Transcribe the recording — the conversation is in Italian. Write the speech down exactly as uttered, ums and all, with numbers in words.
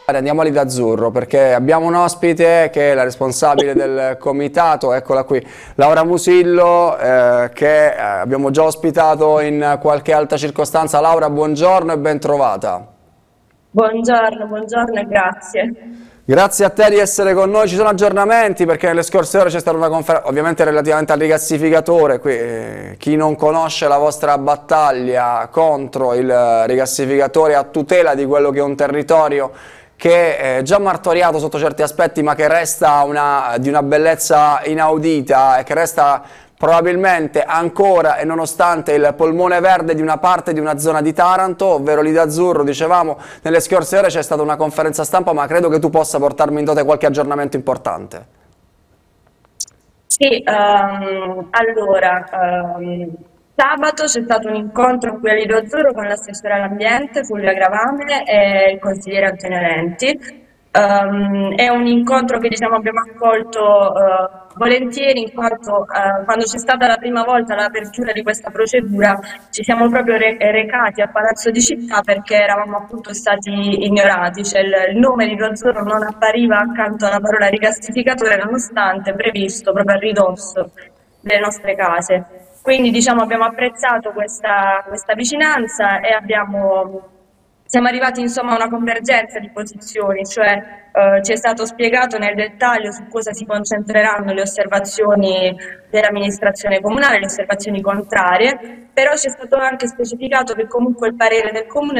Andiamo a Lido Azzurro perché abbiamo un ospite che è la responsabile del comitato, eccola qui, Laura Musillo, eh, che eh, abbiamo già ospitato in qualche altra circostanza. Laura, buongiorno e ben trovata. Buongiorno, buongiorno e grazie. Grazie a te di essere con noi. Ci sono aggiornamenti perché nelle scorse ore c'è stata una conferenza, ovviamente relativamente al rigassificatore. Qui, eh, chi non conosce la vostra battaglia contro il rigassificatore a tutela di quello che è un territorio che è già martoriato sotto certi aspetti, ma che resta una, di una bellezza inaudita e che resta probabilmente ancora e nonostante il polmone verde di una parte di una zona di Taranto, ovvero Lido Azzurro. Dicevamo, nelle scorse ore c'è stata una conferenza stampa, ma credo che tu possa portarmi in dote qualche aggiornamento importante. Sì, ehm, allora, ehm, sabato c'è stato un incontro qui a Lido Azzurro con l'assessore all'ambiente, Fulvia Gravame e il consigliere Antonio Renti. Ehm, è un incontro che diciamo, abbiamo accolto eh, volentieri in quanto eh, quando c'è stata la prima volta l'apertura di questa procedura ci siamo proprio re- recati a Palazzo di Città perché eravamo appunto stati ignorati, cioè il, il nome di Lido Azzurro non appariva accanto alla parola rigassificatore nonostante previsto proprio a ridosso delle nostre case. Quindi diciamo, abbiamo apprezzato questa, questa vicinanza e abbiamo, siamo arrivati insomma a una convergenza di posizioni, cioè eh, ci è stato spiegato nel dettaglio su cosa si concentreranno le osservazioni dell'amministrazione comunale, le osservazioni contrarie, però ci è stato anche specificato che comunque il parere del comune